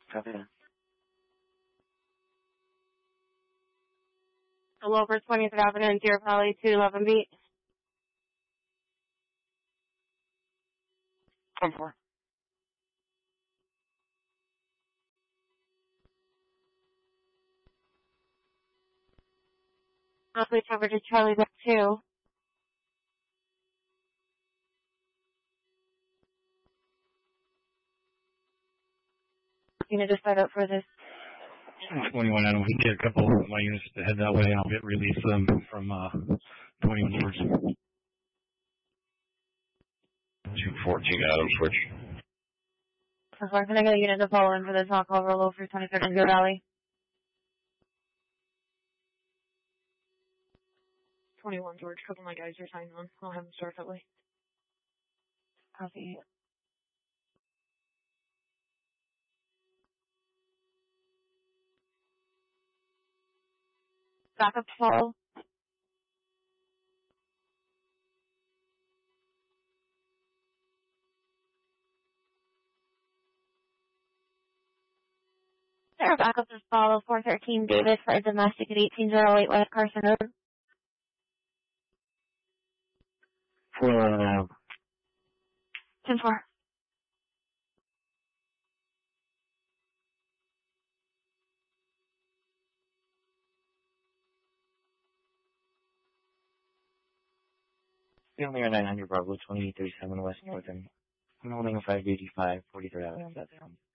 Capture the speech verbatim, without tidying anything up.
Copy that. Hello, for twentieth Avenue and Deer Valley, two eleven beat. Come for. Roughly covered to Charlie Back two. Unit to start up for this. twenty-one, I don't get a couple of my units to head that way. I'll get relief from, from uh, twenty-one George. two fourteen, Adam, switch. We're going to get a unit to follow in for this hot call roll over twenty-third and Deer Valley. twenty-one, George. Couple of my guys are signing on. I'll have them start that way. Copy. Backup to follow. There, backup to follow four thirteen Davis for a domestic at eighteen oh eight West Carson Road. four eleven out. ten four. We only are nine hundred Bravo, twenty-eight thirty-seven West Northern. I'm holding a five eighty-five, forty-third Avenue. That's down.